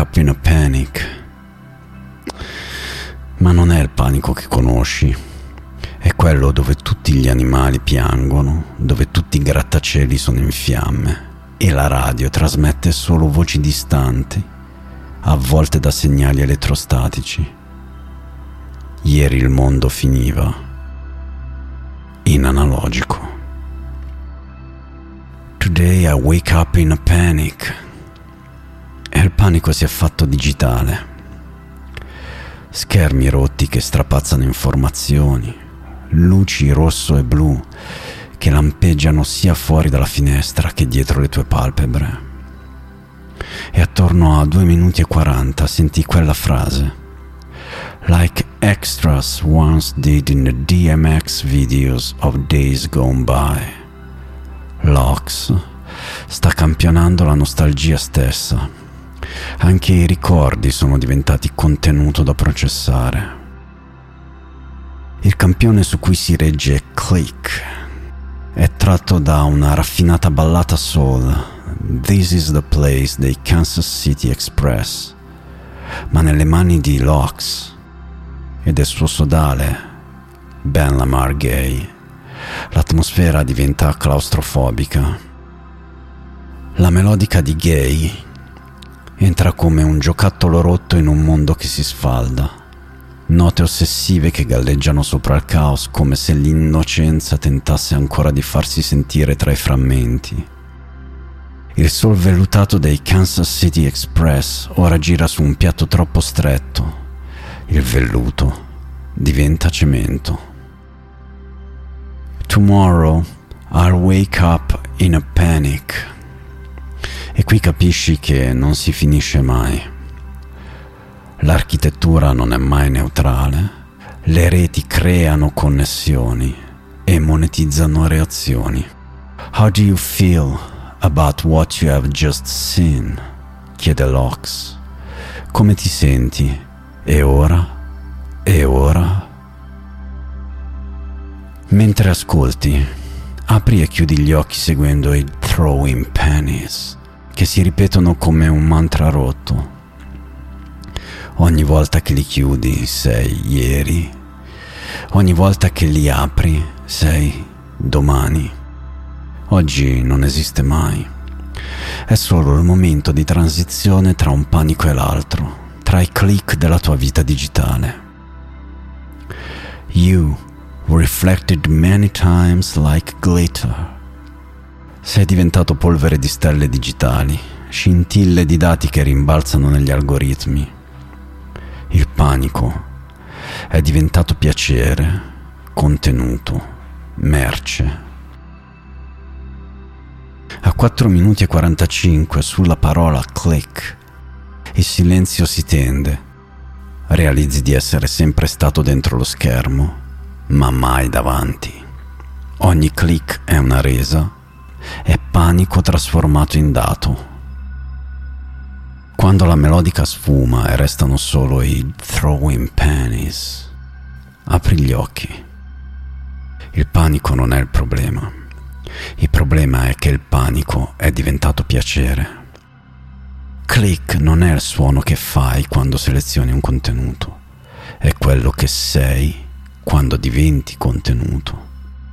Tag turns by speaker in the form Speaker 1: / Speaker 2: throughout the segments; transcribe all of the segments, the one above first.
Speaker 1: up in a panic. Ma non è il panico che conosci. È quello dove tutti gli animali piangono, dove tutti i grattacieli sono in fiamme e la radio trasmette solo voci distanti, avvolte da segnali elettrostatici. Ieri il mondo finiva in analogico. Today I wake up in a panic. E il panico si è fatto digitale. Schermi rotti che strapazzano informazioni, luci rosso e blu che lampeggiano sia fuori dalla finestra che dietro le tue palpebre. E attorno a 2 minuti e 40 sentì quella frase: like extras once did in the DMX videos of days gone by. L'Ox sta campionando la nostalgia stessa. Anche i ricordi sono diventati contenuto da processare. Il campione su cui si regge Click è tratto da una raffinata ballata soul, This is the place dei Kansas City Express, ma nelle mani di Lox e del suo sodale Ben Lamar Gay l'atmosfera diventa claustrofobica. La melodica di Gay entra come un giocattolo rotto in un mondo che si sfalda, note ossessive che galleggiano sopra il caos come se l'innocenza tentasse ancora di farsi sentire tra i frammenti. Il soul vellutato dei Kansas City Express ora gira su un piatto troppo stretto. Il velluto diventa cemento. Tomorrow I'll wake up in a panic. E qui capisci che non si finisce mai. L'architettura non è mai neutrale. Le reti creano connessioni e monetizzano reazioni. How do you feel about what you have just seen? Chiede Lox. Come ti senti? E ora? E ora? Mentre ascolti, apri e chiudi gli occhi seguendo i throwing pennies che si ripetono come un mantra rotto. Ogni volta che li chiudi sei ieri, ogni volta che li apri sei domani. Oggi non esiste mai. È solo il momento di transizione tra un panico e l'altro, tra i click della tua vita digitale. You reflected many times like glitter. Sei diventato polvere di stelle digitali, scintille di dati che rimbalzano negli algoritmi. Il panico è diventato piacere, contenuto, merce. A 4 minuti e 45 sulla parola click, il silenzio si tende. Realizzi di essere sempre stato dentro lo schermo, ma mai davanti. Ogni click è una resa, è panico trasformato in dato. Quando la melodica sfuma e restano solo i throwing pennies, apri gli occhi. Il panico non è il problema. Il problema è che il panico è diventato piacere. Click non è il suono che fai quando selezioni un contenuto, è quello che sei quando diventi contenuto.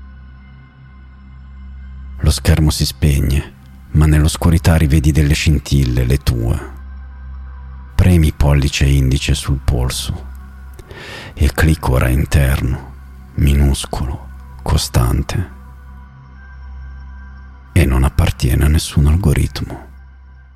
Speaker 1: Lo schermo si spegne, ma nell'oscurità rivedi delle scintille, le tue. Premi pollice e indice sul polso. Il click ora è interno, minuscolo, costante e non appartiene a nessun algoritmo.